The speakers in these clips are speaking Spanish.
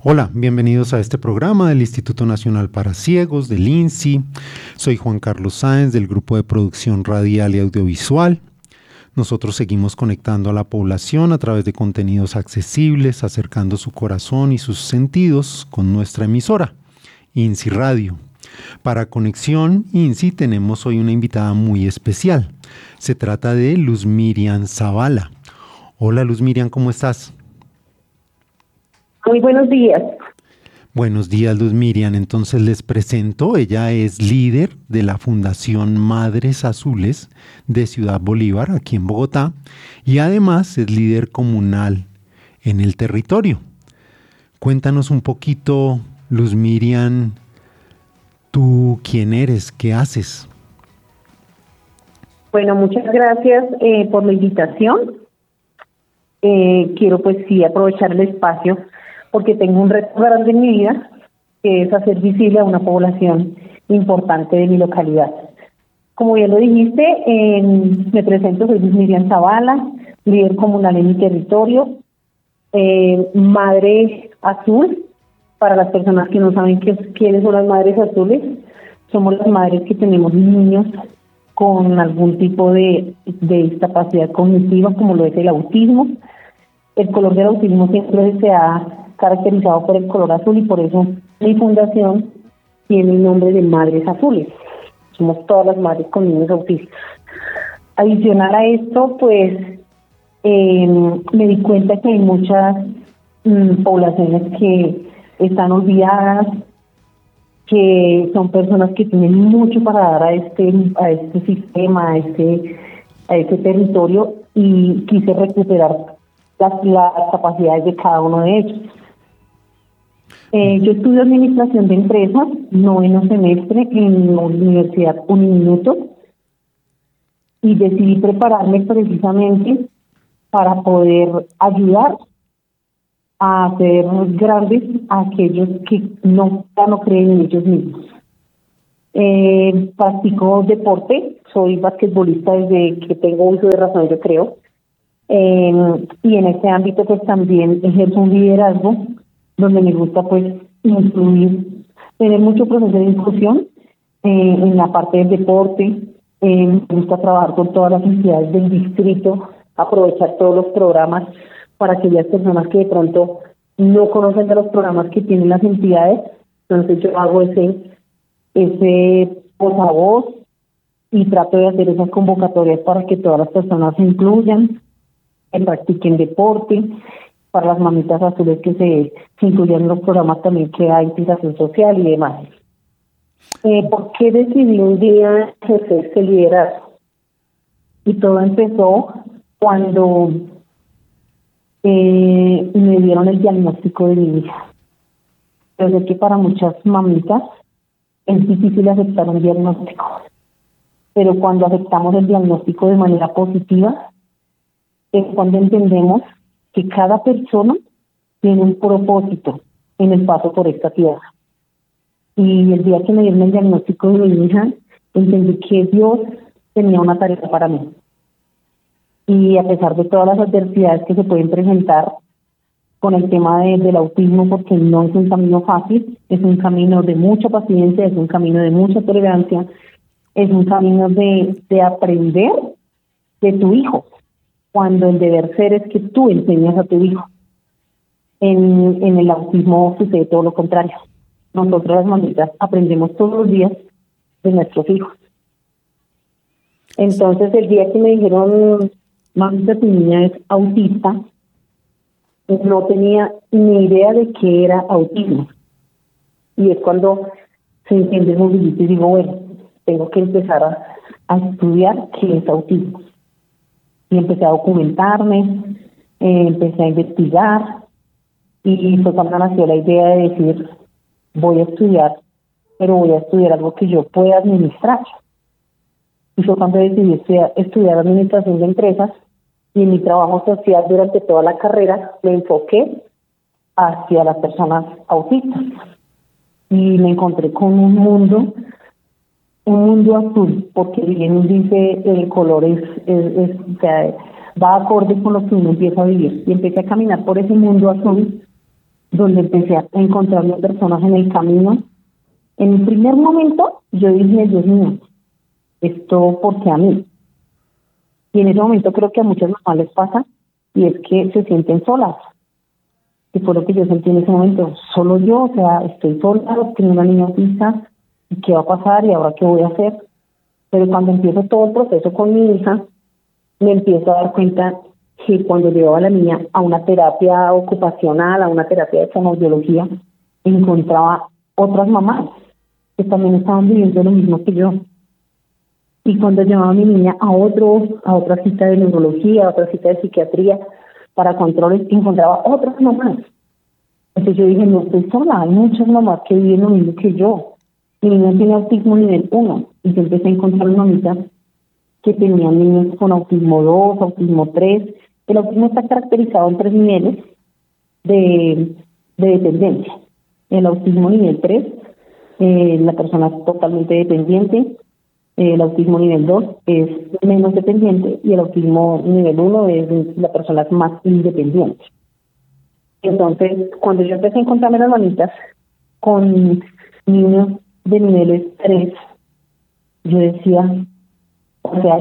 Hola, bienvenidos a este programa del Instituto Nacional para Ciegos, del INSI. Soy Juan Carlos Sáenz del Grupo de Producción Radial y Audiovisual. Nosotros seguimos conectando a la población a través de contenidos accesibles, acercando su corazón y sus sentidos con nuestra emisora, INSI Radio. Para Conexión INSI tenemos hoy una invitada muy especial. Se trata de Luz Miriam Zavala. Hola Luz Miriam, ¿cómo estás? Muy buenos días. Buenos días, Luz Miriam. Entonces les presento, ella es líder de la Fundación Madres Azules de Ciudad Bolívar, aquí en Bogotá, y además es líder comunal en el territorio. Cuéntanos un poquito, Luz Miriam, tú quién eres, qué haces. Bueno, muchas gracias por la invitación. Quiero pues sí aprovechar el espacio porque tengo un reto grande en mi vida, que es hacer visible a una población importante de mi localidad. Como ya lo dijiste, me presento, soy Luz Miriam Zavala, líder comunal en mi territorio, Madre Azul. Para las personas que no saben quiénes son las Madres Azules, somos las madres que tenemos niños con algún tipo de discapacidad cognitiva, como lo es el autismo. El color del autismo siempre se ha caracterizado por el color azul y por eso mi fundación tiene el nombre de Madres Azules. Somos todas las madres con niños autistas. Adicional a esto, pues me di cuenta que hay muchas poblaciones que están olvidadas, que son personas que tienen mucho para dar a este sistema, a este territorio, y quise recuperar las capacidades de cada uno de ellos. Yo estudio Administración de Empresas, noveno semestre en la Universidad Uniminuto, y decidí prepararme precisamente para poder ayudar a hacer grandes a aquellos que ya no creen en ellos mismos. Practico deporte, soy basquetbolista desde que tengo uso de razón, yo creo. Y en este ámbito pues también ejerzo un liderazgo donde me gusta pues influir, tener mucho proceso de inclusión en la parte del deporte. Me gusta trabajar con todas las entidades del distrito, aprovechar todos los programas para aquellas personas que de pronto no conocen de los programas que tienen las entidades. Entonces yo hago ese portavoz y trato de hacer esas convocatorias para que todas las personas se incluyan, que practiquen deporte, para las mamitas azules que se incluyan en los programas también que hay integración social y demás. ¿Por qué decidí un día ejercer ese liderazgo? Y todo empezó cuando me dieron el diagnóstico de mi hija. Yo sé que para muchas mamitas es difícil aceptar un diagnóstico, pero cuando aceptamos el diagnóstico de manera positiva, es cuando entendemos que cada persona tiene un propósito en el paso por esta tierra. Y el día que me dieron el diagnóstico de mi hija, entendí que Dios tenía una tarea para mí. Y a pesar de todas las adversidades que se pueden presentar con el tema del autismo, porque no es un camino fácil, es un camino de mucha paciencia, es un camino de mucha tolerancia, es un camino de aprender de tu hijo, cuando el deber ser es que tú enseñas a tu hijo. En el autismo sucede todo lo contrario. Nosotros las mamitas aprendemos todos los días de nuestros hijos. Entonces el día que me dijeron, mamita, tu niña es autista, no tenía ni idea de qué era autismo. Y es cuando se entiende el movimiento y digo, bueno, tengo que empezar a estudiar qué es autismo. Y empecé a documentarme, empecé a investigar, y fue cuando nació la idea de decir, voy a estudiar, pero voy a estudiar algo que yo pueda administrar. Y fue cuando decidí estudiar Administración de Empresas, y en mi trabajo social durante toda la carrera me enfoqué hacia las personas autistas. Y me encontré con un mundo azul, porque bien dice el color o sea, va acorde con lo que uno empieza a vivir. Y empecé a caminar por ese mundo azul donde empecé a encontrarme personas en el camino. En el primer momento yo dije, Dios mío, esto porque a mí. Y en ese momento creo que a muchas mamás les pasa, y es que se sienten solas. Y fue lo que yo sentí en ese momento, solo yo, o sea, estoy sola, tengo una niña autista, ¿y qué va a pasar? ¿Y ahora qué voy a hacer? Pero cuando empiezo todo el proceso con mi hija, me empiezo a dar cuenta que cuando llevaba a la niña a una terapia ocupacional, a una terapia de fonoaudiología, encontraba otras mamás que también estaban viviendo lo mismo que yo. Y cuando llevaba a mi niña a otra cita de neurología, a otra cita de psiquiatría para controles, encontraba otras mamás. Entonces yo dije, no estoy sola, hay muchas mamás que viven lo mismo que yo. Mi niña tiene autismo nivel 1, y yo empecé a encontrar mamitas que tenían niños con autismo 2, autismo 3. El autismo está caracterizado en 3 niveles de dependencia. El autismo nivel 3, la persona es totalmente dependiente. El autismo nivel 2 es menos dependiente, y el autismo nivel 1 es la persona es más independiente. Entonces, cuando yo empecé a encontrarme las mamitas con niños de niveles 3, yo decía, o sea,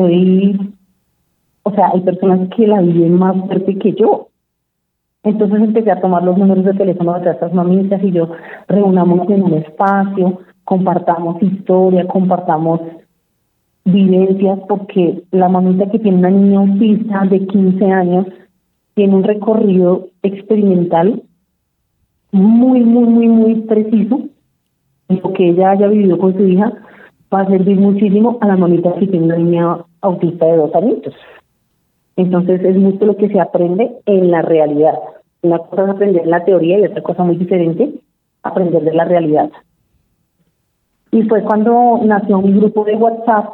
hay personas que la viven más fuerte que yo. Entonces empecé a tomar los números de teléfono de estas mamitas y yo, reunámonos en un espacio, compartamos historia, compartamos vivencias, porque la mamita que tiene una niña autista de 15 años tiene un recorrido experimental muy, muy, muy, muy preciso. Lo que ella haya vivido con su hija va a servir muchísimo a la mamita que tiene una niña autista de 2 añitos. Entonces es mucho lo que se aprende en la realidad. Una cosa es aprender en la teoría y otra cosa muy diferente, aprender de la realidad. Y fue cuando nació mi grupo de WhatsApp,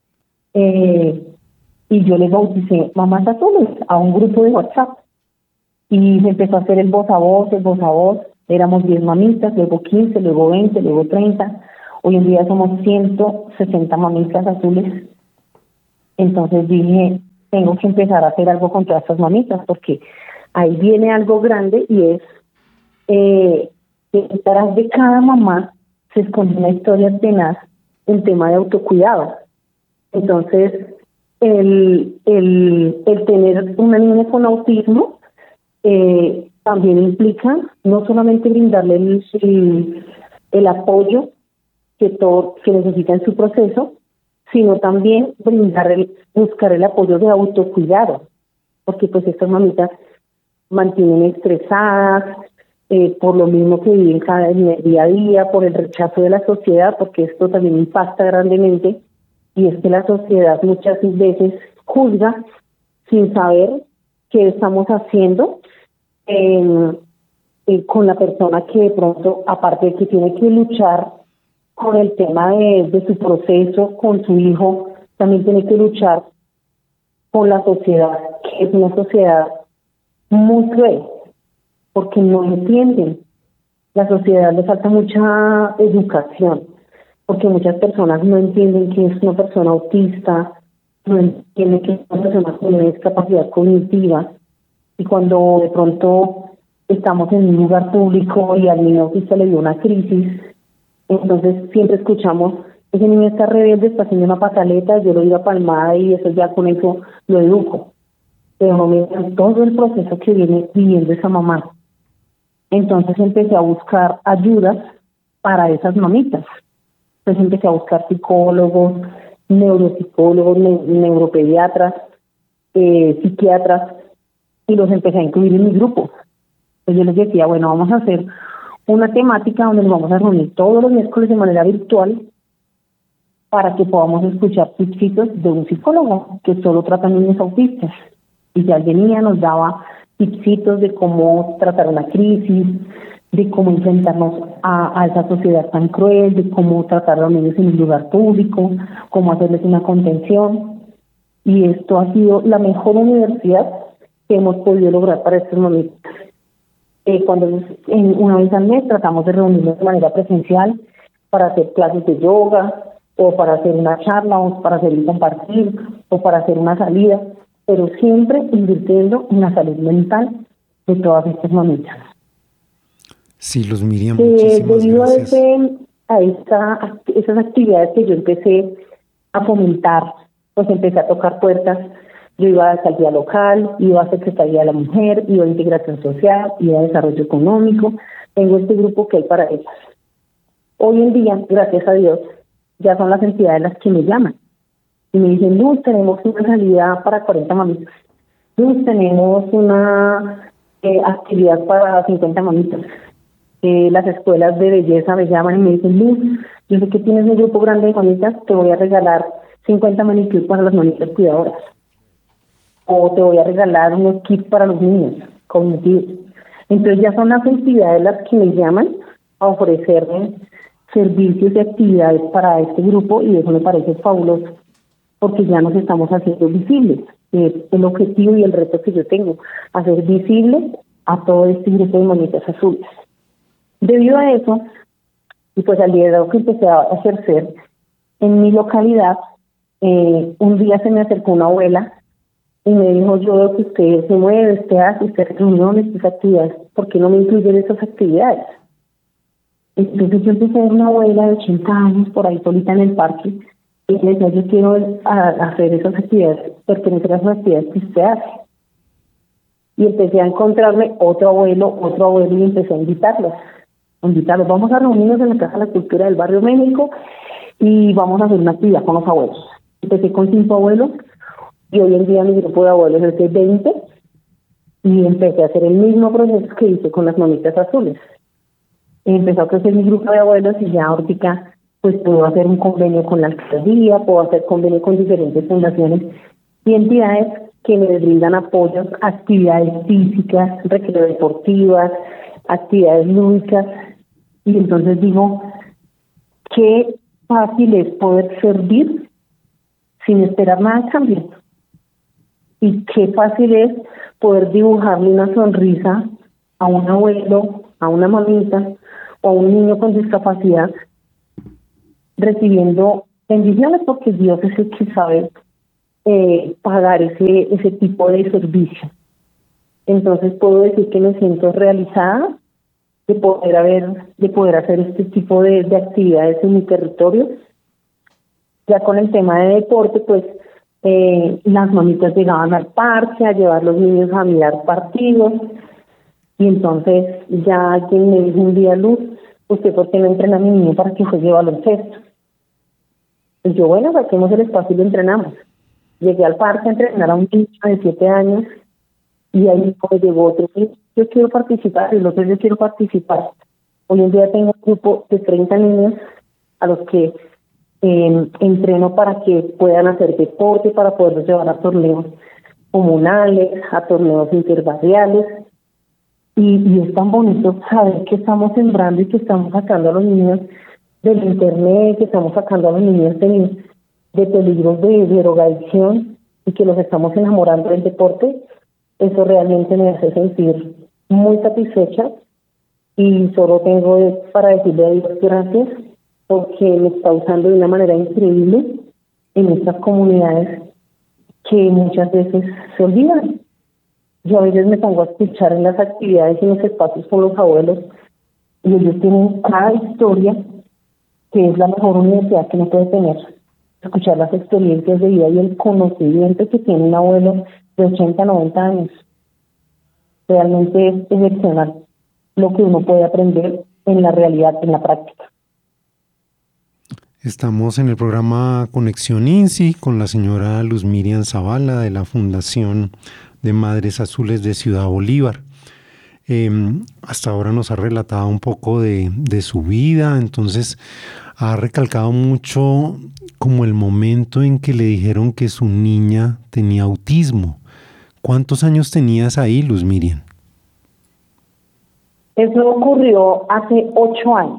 y yo le bauticé Mamás Azules a un grupo de WhatsApp. Y se empezó a hacer el voz a voz, el voz a voz. Éramos 10 mamitas, luego 15, luego 20, luego 30. Hoy en día somos 160 mamitas azules. Entonces dije, tengo que empezar a hacer algo contra estas mamitas, porque ahí viene algo grande, y es que detrás de cada mamá se esconde una historia tenaz, un tema de autocuidado. Entonces, el tener una niña con autismo también implica no solamente brindarle el apoyo que necesita en su proceso, sino también buscar el apoyo de autocuidado, porque pues estas mamitas mantienen estresadas, por lo mismo que viven día a día, por el rechazo de la sociedad, porque esto también impacta grandemente, y es que la sociedad muchas veces juzga sin saber qué estamos haciendo con la persona que de pronto, aparte de que tiene que luchar con el tema de su proceso con su hijo, también tiene que luchar con la sociedad, que es una sociedad muy cruel, porque no entienden. La sociedad le falta mucha educación, porque muchas personas no entienden que es una persona autista, no entienden que es una persona con una discapacidad cognitiva, y cuando de pronto estamos en un lugar público y al niño autista le dio una crisis, entonces siempre escuchamos, ese niño está rebelde, está haciendo una pataleta, yo lo digo a palmada y eso ya con eso lo educo. Pero no miran todo el proceso que viene viviendo esa mamá. Entonces empecé a buscar ayudas para esas mamitas. Entonces empecé a buscar psicólogos, neuropsicólogos, neuropediatras, psiquiatras, y los empecé a incluir en mi grupo. Entonces yo les decía, bueno, vamos a hacer una temática donde nos vamos a reunir todos los miércoles de manera virtual para que podamos escuchar tipsitos de un psicólogo que solo trata niños autistas. Y ya él venía, nos daba tipsitos de cómo tratar una crisis, de cómo enfrentarnos a esa sociedad tan cruel, de cómo tratar a los niños en un lugar público, cómo hacerles una contención. Y esto ha sido la mejor universidad que hemos podido lograr para estos momentos. Una vez al mes tratamos de reunirnos de manera presencial para hacer clases de yoga, o para hacer una charla, o para hacer un compartir, o para hacer una salida, pero siempre invirtiendo en la salud mental de todas estas mamitas. Sí, Luz Miriam, muchísimas Debido gracias. a esas actividades que yo empecé a fomentar, pues empecé a tocar puertas. Yo iba a alcaldía local, iba a Secretaría de la Mujer, iba a Integración Social, iba a Desarrollo Económico. Tengo este grupo que hay para ellas. Hoy en día, gracias a Dios, ya son las entidades las que me llaman y me dicen: Luz, tenemos una salida para 40 mamitas. Luz, tenemos una actividad para 50 mamitas. Las escuelas de belleza me llaman y me dicen: Luz, yo sé que tienes un grupo grande de mamitas, te voy a regalar 50 manicures para las mamitas cuidadoras. O te voy a regalar unos kits para los niños cognitivos. Entonces ya son las entidades las que me llaman a ofrecerme servicios y actividades para este grupo, y eso me parece fabuloso, porque ya nos estamos haciendo visibles. El objetivo y el reto que yo tengo, hacer visible a todo este grupo de mamitas azules. Debido a eso, y pues al liderazgo que empecé a ejercer en mi localidad, un día se me acercó una abuela y me dijo: yo veo que usted se mueve, usted hace, usted hace reuniones, usted actividades, ¿por qué no me incluyen esas actividades? Entonces yo empecé a ver una abuela de 80 años por ahí solita en el parque, y le decía: yo quiero hacer esas actividades, pertenecer a esas actividades que usted hace. Y empecé a encontrarme otro abuelo, y empecé a invitarlos. Vamos a reunirnos en la Casa de la Cultura del Barrio México y vamos a hacer una actividad con los abuelos. Empecé con 5 abuelos y hoy en día mi grupo de abuelos es de 20, y empecé a hacer el mismo proceso que hice con las mamitas azules. Empezó a crecer mi grupo de abuelos y ya ahorita pues puedo hacer un convenio con la alcaldía, puedo hacer convenio con diferentes fundaciones y entidades que me brindan apoyos, actividades físicas, recreativas, actividades lúdicas. Y entonces digo, qué fácil es poder servir sin esperar nada a cambio. Y qué fácil es poder dibujarle una sonrisa a un abuelo, a una mamita o a un niño con discapacidad, recibiendo bendiciones, porque Dios es el que sabe pagar ese tipo de servicio. Entonces puedo decir que me siento realizada de poder hacer este tipo de actividades en mi territorio. Ya con el tema de deporte, pues las mamitas llegaban al parque a llevar los niños a mirar partidos, y entonces ya alguien me dijo un día: Luz, ¿usted por qué no entrena a mi niño para que juegue baloncesto? Y yo: bueno, saquemos el espacio y lo entrenamos. Llegué al parque a entrenar a un niño de 7 años, y ahí me llegó otro: yo quiero participar, y el otro: yo quiero participar. Hoy en día tengo un grupo de 30 niños a los que entreno para que puedan hacer deporte, para poderlos llevar a torneos comunales, a torneos interbarriales. Y es tan bonito saber que estamos sembrando y que estamos sacando a los niños del internet, que estamos sacando a los niños de peligros de drogadicción, y que los estamos enamorando del deporte. Eso realmente me hace sentir muy satisfecha, y solo tengo para decirle a Dios gracias, porque me está usando de una manera increíble en estas comunidades que muchas veces se olvidan. Yo a veces me pongo a escuchar en las actividades y en los espacios con los abuelos, y ellos tienen cada historia que es la mejor universidad que uno puede tener. Escuchar las experiencias de vida y el conocimiento que tiene un abuelo de 80, 90 años. Realmente es excepcional lo que uno puede aprender en la realidad, en la práctica. Estamos en el programa Conexión INSI con la señora Luz Miriam Zavala de la Fundación de Madres Azules de Ciudad Bolívar. Hasta ahora nos ha relatado un poco de su vida, entonces ha recalcado mucho como el momento en que le dijeron que su niña tenía autismo. ¿Cuántos años tenías ahí, Luz Miriam? Eso ocurrió hace 8 años.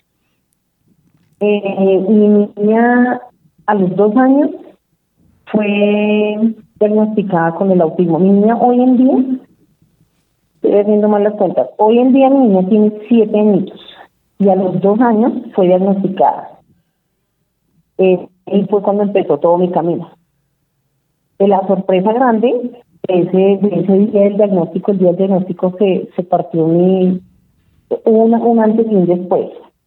Mi niña a los 2 años fue diagnosticada con el autismo. Mi niña hoy en día, estoy haciendo mal las cuentas, hoy en día mi niña tiene 7 añitos y a los 2 años fue diagnosticada. Y fue cuando empezó todo mi camino. La sorpresa grande de ese día del diagnóstico, el día del diagnóstico se partió mi hubo un antes y un después,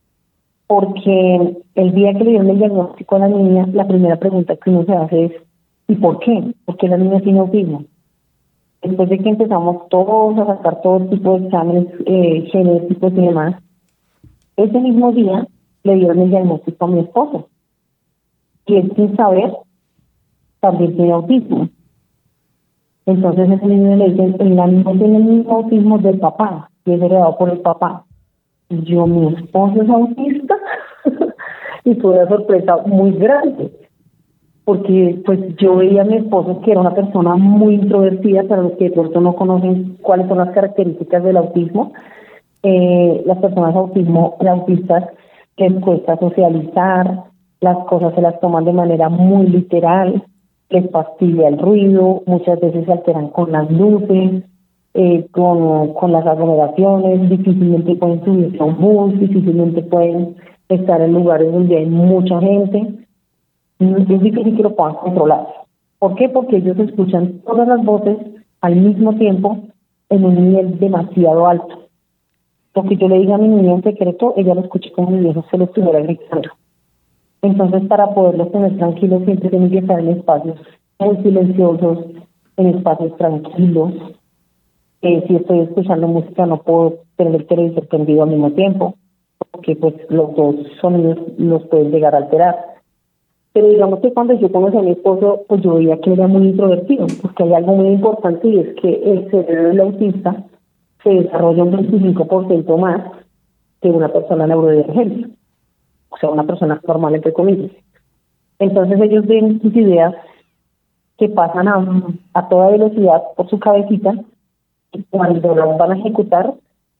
porque el día que le dieron el diagnóstico a la niña, la primera pregunta que uno se hace es, ¿y por qué? ¿Por qué la niña tiene autismo? Después de que empezamos todos a sacar todo tipo de exámenes genéticos y demás, ese mismo día le dieron el diagnóstico a mi esposo, y él sin saber también tiene autismo. Entonces ese niño le dicen, la niña tiene el mismo autismo del papá, y es heredado por el papá. Y yo, mi esposo es autista, y fue una sorpresa muy grande, porque pues yo veía a mi esposo que era una persona muy introvertida. Para los que de pronto no conocen cuáles son las características del autismo, las personas autistas les cuesta socializar, las cosas se las toman de manera muy literal, les fastidia el ruido, muchas veces se alteran con las luces, con las aglomeraciones, difícilmente pueden subirse a un bus, difícilmente pueden estar en lugares donde hay mucha gente. Es difícil que lo puedan controlar. ¿Por qué? Porque ellos escuchan todas las voces al mismo tiempo en un nivel demasiado alto. Lo que yo le diga a mi niña en secreto, ella lo escucha como mi viejo se lo estuviera gritando. Entonces, para poderlos tener tranquilos, siempre tienen que estar en espacios muy silenciosos, en espacios tranquilos. Si estoy escuchando música, no puedo tener el televisor prendido al mismo tiempo, porque pues los dos sonidos los pueden llegar a alterar. Pero digamos que cuando yo conocí a mi esposo, pues yo veía que era muy introvertido, porque hay algo muy importante, y es que el cerebro del autista se desarrolla un 25% más que una persona neurodivergente, o sea, una persona normal, entre comillas. Entonces ellos ven sus ideas que pasan a toda velocidad por su cabecita, y cuando las van a ejecutar,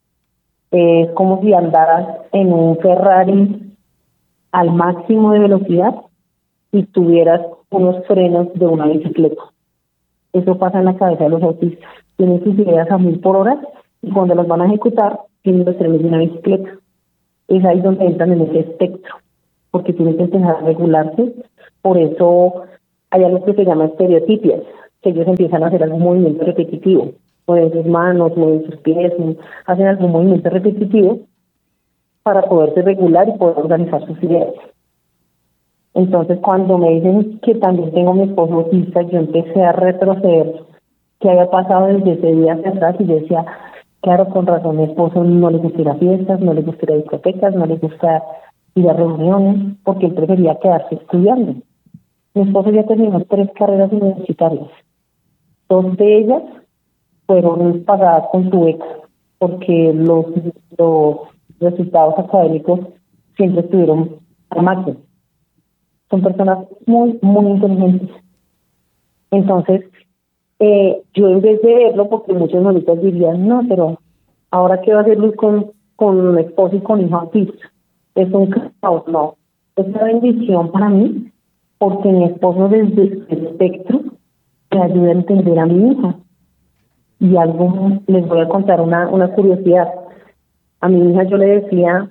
es como si andaras en un Ferrari al máximo de velocidad y tuvieras unos frenos de una bicicleta. Eso pasa en la cabeza de los autistas. Tienen sus ideas a 1000 por hora, y cuando las van a ejecutar, tienen los frenos de una bicicleta. Es ahí donde entran en ese espectro, porque tienen que empezar a regularse. Por eso hay algo que se llama estereotipias, que ellos empiezan a hacer algún movimiento repetitivo, mueven sus manos, mueven sus pies, hacen algún movimiento repetitivo para poderse regular y poder organizar sus ideas. Entonces, cuando me dicen que también tengo mi esposo autista, yo empecé a retroceder qué había pasado desde ese día hacia atrás, y yo decía, claro, con razón, mi esposo no le gusta ir a fiestas, no le gusta ir a discotecas, no le gusta ir a reuniones, porque él prefería quedarse estudiando. Mi esposo ya terminó 3 carreras universitarias. 2 de ellas fueron pagadas con su beca, porque los resultados académicos siempre estuvieron al máximo. Son personas muy, muy inteligentes. Entonces, yo en vez de verlo, porque muchos monitos dirían, no, pero ahora qué va a hacer Luz con un esposo y con hijo autista. Es un caos. No, es una bendición para mí, porque mi esposo desde el espectro me ayuda a entender a mi hija. Y algo, les voy a contar una curiosidad. A mi hija yo le decía,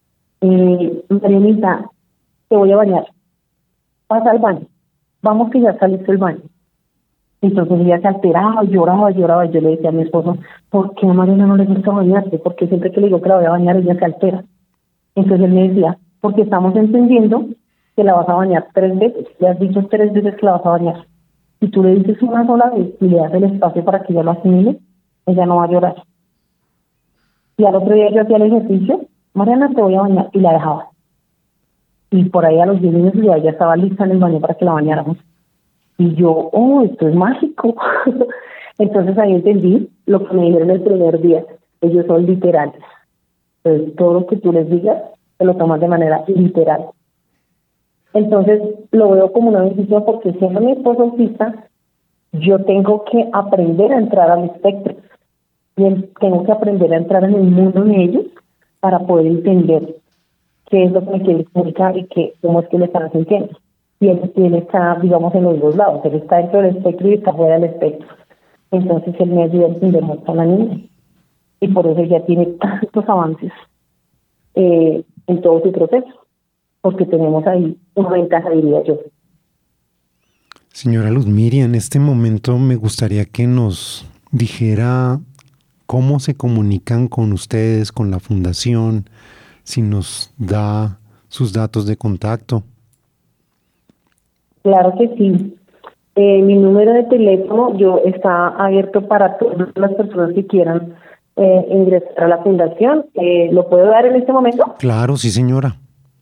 Marianita, te voy a bañar, pasa al baño, vamos que ya saliste del baño. Entonces ella se alteraba, lloraba, y yo le decía a mi esposo, ¿por qué a Mariana no le gusta bañarse? Porque siempre que le digo que la voy a bañar, ella se altera. Entonces él me decía, porque estamos entendiendo que la vas a bañar 3 veces, le has dicho 3 veces que la vas a bañar. Si tú le dices una sola vez y le das el espacio para que ella lo asimile, ella no va a llorar. Y al otro día yo hacía el ejercicio, Mariana, te voy a bañar, y la dejaba. Y por ahí a los 10 minutos ya estaba lista en el baño para que la bañáramos. Y yo, oh, esto es mágico. Entonces ahí entendí lo que me dijeron el primer día. Ellos son literales. Entonces todo lo que tú les digas, se lo toman de manera literal. Entonces lo veo como una bendición, porque siendo mi esposo autista, yo tengo que aprender a entrar al espectro. Y tengo que aprender a entrar en el mundo de ellos para poder entender qué es lo que me quiere comunicar y cómo es que le están sintiendo. Y él está, digamos, en los 2 lados. Él está dentro del espectro y está fuera del espectro. Entonces él me ayuda a entender mucho a la niña. Y por eso ella tiene tantos avances en todo su proceso. Porque tenemos ahí una ventaja, diría yo. Señora Luz Miriam, en este momento me gustaría que nos dijera ¿Cómo se comunican con ustedes, con la fundación? Si nos da sus datos de contacto. Claro que sí. Mi número de teléfono está abierto para todas las personas que quieran ingresar a la fundación. ¿Lo puedo dar en este momento? Claro, sí, señora.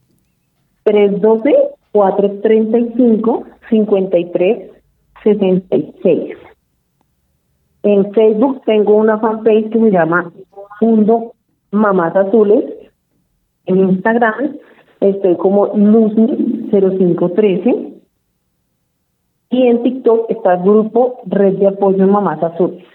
312-435-5366. En Facebook tengo una fanpage que se llama Mundo Mamás Azules. En Instagram estoy como Luzmi0513. Y en TikTok está el grupo Red de Apoyo Mamás Azules.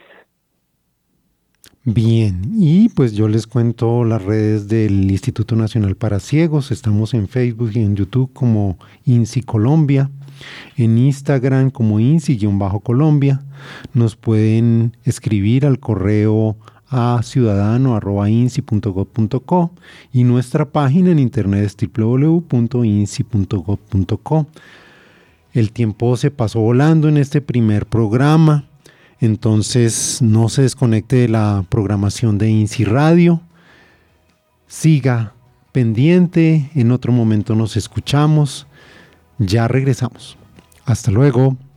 Bien, y pues yo les cuento las redes del Instituto Nacional para Ciegos. Estamos en Facebook y en YouTube como INSI Colombia, en Instagram como INSI-Colombia. Nos pueden escribir al correo a ciudadano@insi.gov.co y nuestra página en internet es www.insi.gov.co. El tiempo se pasó volando en este primer programa. Entonces no se desconecte de la programación de INSI Radio. Siga pendiente, en otro momento nos escuchamos. Ya regresamos. Hasta luego.